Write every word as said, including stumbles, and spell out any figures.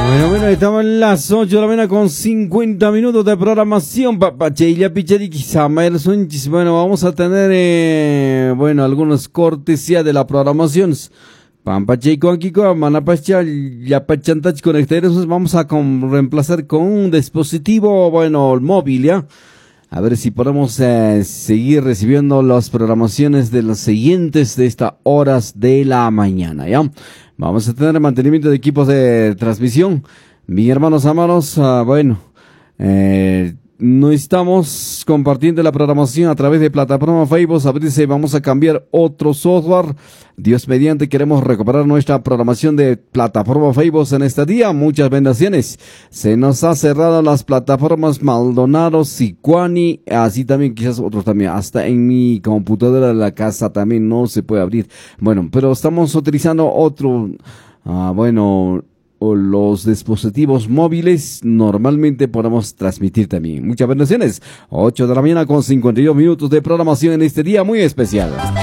Bueno, bueno, estamos en las ocho de la mañana con cincuenta minutos de programación. Papacheila Pichariqui Samael Sunchis. Bueno, vamos a tener, eh, bueno, algunos cortesías de la programación. Pampachay con Kiko, Manapacha, Yapachantach conectados. Vamos a con, reemplazar con un dispositivo, bueno, móvil, ¿ya? A ver si podemos eh, seguir recibiendo las programaciones de los siguientes de estas horas de la mañana, ¿ya? Vamos a tener mantenimiento de equipos de transmisión. Mis hermanos amados, uh, bueno, eh, no estamos compartiendo la programación a través de plataforma Facebook. A ver si vamos a cambiar otro software. Dios mediante, queremos recuperar nuestra programación de plataforma Facebook en este día. Muchas bendiciones. Se nos ha cerrado las plataformas Maldonado, Sicuani, así también quizás otros también. Hasta en mi computadora de la casa también no se puede abrir. Bueno, pero estamos utilizando otro, ah, bueno, o los dispositivos móviles normalmente podemos transmitir también. Muchas bendiciones. ocho de la mañana con cincuenta y dos minutos de programación en este día muy especial.